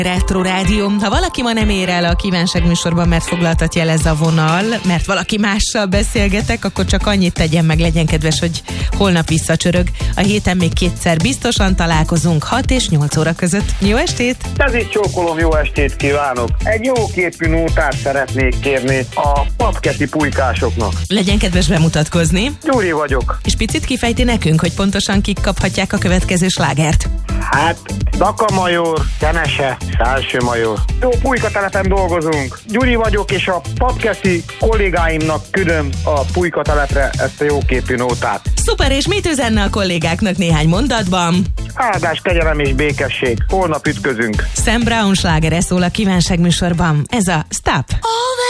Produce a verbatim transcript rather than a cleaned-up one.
Retro Rádió. Ha valaki ma nem ér el a kívánság műsorban, mert foglaltat jelez a vonal, mert valaki mással beszélgetek, akkor csak annyit tegyen meg, legyen kedves, hogy holnap visszacsörög. A héten még kétszer biztosan találkozunk hat és nyolc óra között. Jó estét! Ez itt csókolom, jó estét kívánok! Egy jó képű nótát szeretnék kérni a papketi pulykásoknak. Legyen kedves bemutatkozni. Gyuri vagyok. És picit kifejti nekünk, hogy pontosan kik kaphatják a következő slágert. Hát, Daka Major, Kenese, Felső Major. Jó pulykatelepen dolgozunk. Gyuri vagyok, és a papkeszi kollégáimnak küldöm a pulykatelepre ezt a jóképű nótát. Szuper, és mit üzenne a kollégáknak néhány mondatban? Áldás, kegyelem és békesség. Holnap ütközünk. Sam Brown slágere szól a kívánság műsorban. Ez a Stop!